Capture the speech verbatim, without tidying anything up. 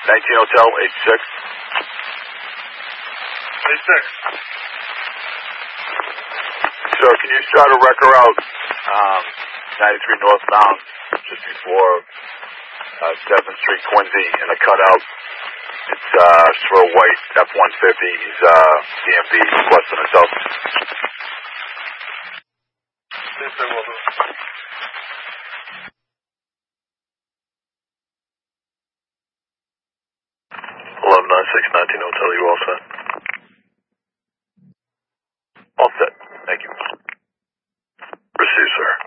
nineteen Hotel, eighty-six. eighty-six. Sir, can you start a record out, um, ninety-three northbound, just before uh, seventh Street, Quincy, in a cutout? It's uh, for a white F one fifty. He's uh, D M V, Western and South. Yes, sir, will do. eleven nine six nineteen Hotel, you all set? All set. Thank you. Receive, sir.